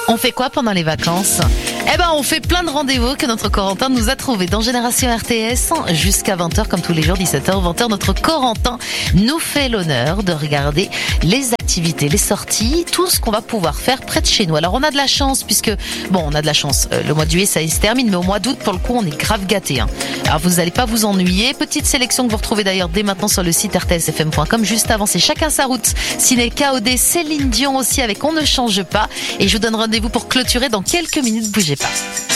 On fait quoi pendant les vacances ? On fait plein de rendez-vous que notre Corentin nous a trouvés dans Génération RTS jusqu'à 20h, comme tous les jours, 17h, 20h. Notre Corentin nous fait l'honneur de regarder les activités, les sorties, tout ce qu'on va pouvoir faire près de chez nous. Alors, on a de la chance puisque, on a de la chance. Le mois de juillet, ça y se termine, mais au mois d'août, pour le coup, on est grave gâtés. Alors, vous n'allez pas vous ennuyer. Petite sélection que vous retrouvez d'ailleurs dès maintenant sur le site rtsfm.com. Juste avant, c'est Chacun sa route. Ciné KOD, Céline Dion aussi avec On ne change pas. Et je vous donne rendez-vous pour clôturer dans quelques minutes. Bougez pas.